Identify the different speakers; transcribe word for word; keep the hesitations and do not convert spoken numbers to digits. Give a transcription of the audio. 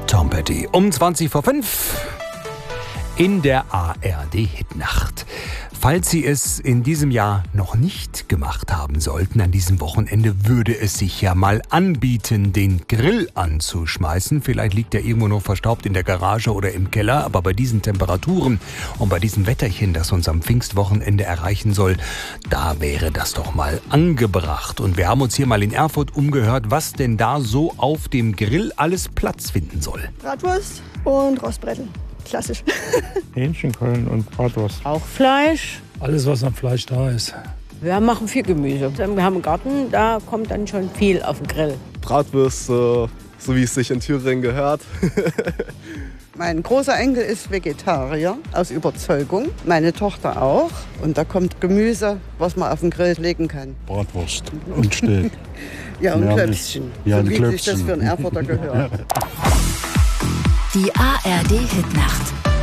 Speaker 1: Tom Petty. Um zwanzig vor fünf in der A R D-Hitnacht. Falls Sie es in diesem Jahr noch nicht gemacht haben sollten, an diesem Wochenende würde es sich ja mal anbieten, den Grill anzuschmeißen. Vielleicht liegt er irgendwo noch verstaubt in der Garage oder im Keller, aber bei diesen Temperaturen und bei diesem Wetterchen, das uns am Pfingstwochenende erreichen soll, da wäre das doch mal angebracht. Und wir haben uns hier mal in Erfurt umgehört, was denn da so auf dem Grill alles Platz finden soll.
Speaker 2: Bratwurst und Rostbrettel. Klassisch.
Speaker 3: Hähnchenkeulen und Bratwurst.
Speaker 4: Auch Fleisch.
Speaker 5: Alles, was am Fleisch da ist.
Speaker 4: Wir machen viel Gemüse. Wir haben einen Garten, da kommt dann schon viel auf den Grill.
Speaker 6: Bratwürste, so wie es sich in Thüringen gehört.
Speaker 2: Mein großer Enkel ist Vegetarier aus Überzeugung, meine Tochter auch. Und da kommt Gemüse, was man auf den Grill legen kann.
Speaker 3: Bratwurst und Steak.
Speaker 2: Ja, und
Speaker 3: Ja,
Speaker 2: Klöpfchen,
Speaker 3: ja,
Speaker 2: so wie
Speaker 3: Klöpfchen.
Speaker 2: sich das für einen Erfurter gehört.
Speaker 7: Die A R D-Hitnacht.